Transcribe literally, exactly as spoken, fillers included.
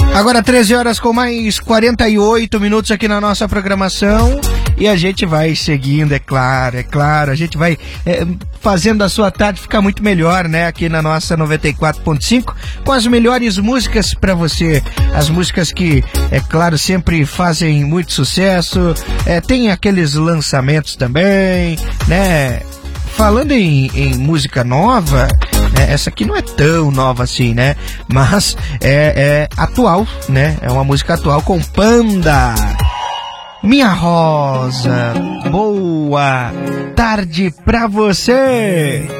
Agora treze horas com mais quarenta e oito minutos aqui na nossa programação e a gente vai seguindo, é claro, é claro, a gente vai é, fazendo a sua tarde ficar muito melhor, né, aqui na nossa noventa e quatro ponto cinco, com as melhores músicas pra você, as músicas que, é claro, sempre fazem muito sucesso, é, tem aqueles lançamentos também, né. Falando em, em música nova, né, essa aqui não é tão nova assim, né? Mas é, é atual, né? É uma música atual com Panda. Minha Rosa, boa tarde pra você!